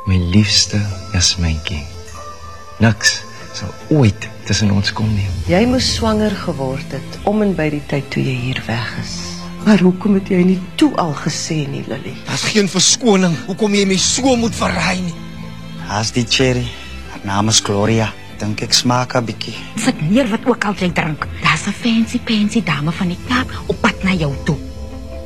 My liefste Jasmyntjie. Niks sal ooit tussen ons kom nie. Jy moes swanger geword het om en by die tyd toe jy hier weg is. Maar hoekom het jy nie toe al gesê nie, Lily? Daar's geen verskoning hoekom jy my so moet verraai nie. Haas die cherry. Haar naam is Gloria. Dink ek smaak 'n bietjie. Sit neer wat ook al jy drink. Daar's 'n fancy dame van die Kaap op pad na jou toe.